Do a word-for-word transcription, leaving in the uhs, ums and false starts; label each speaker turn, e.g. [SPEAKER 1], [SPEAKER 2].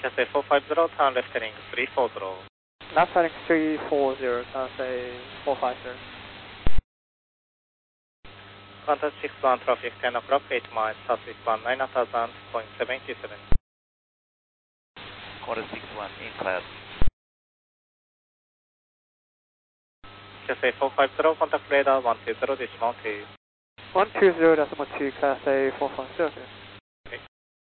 [SPEAKER 1] Cathay four five zero, turn left heading three four zero.
[SPEAKER 2] Left heading three four zero, Cathay four five zero.
[SPEAKER 1] Contact six one traffic ten o'clock, eight miles, southeast one nine thousand point seven seven.
[SPEAKER 3] Quarter six one, in class.
[SPEAKER 1] Cathay four five zero, contact radar one two zero decimal two.
[SPEAKER 2] one two zero decimal two, Cathay four five zero.